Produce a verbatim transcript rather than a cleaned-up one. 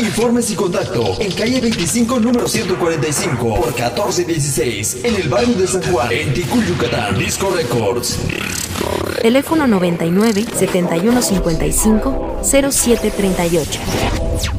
Informes y contacto en calle veinticinco, número ciento cuarenta y cinco, por catorce dieciséis, en el barrio de San Juan, en Ticul, Yucatán. Disco Records. Teléfono noventa y nueve, setenta y uno cincuenta y cinco, cero siete treinta y ocho.